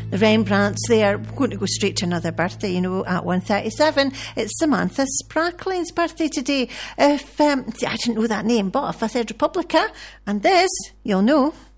the Rembrandts there. We're going to go straight to another birthday, you know, at 1:37. It's Samantha Sprackling's birthday today. If I didn't know that name, but if I said Republica and this, you'll know.